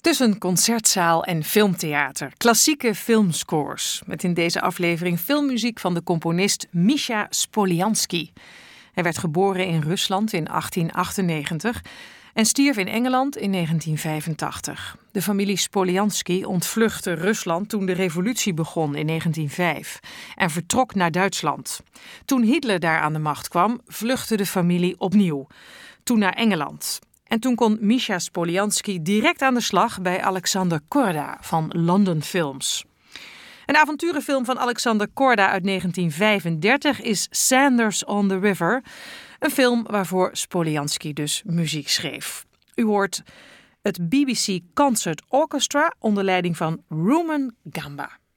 Tussen concertzaal en filmtheater. Klassieke filmscores. Met in deze aflevering filmmuziek van de componist Misha Spoliansky. Hij werd geboren in Rusland in 1898 en stierf in Engeland in 1985. De familie Spoliansky ontvluchtte Rusland toen de revolutie begon in 1905 en vertrok naar Duitsland. Toen Hitler daar aan de macht kwam, vluchtte de familie opnieuw. Toen naar Engeland. En toen kon Misha Spoliansky direct aan de slag bij Alexander Korda van London Films. Een avonturenfilm van Alexander Korda uit 1935 is Sanders on the River. Een film waarvoor Spoliansky dus muziek schreef. U hoort het BBC Concert Orchestra onder leiding van Rumen Gamba.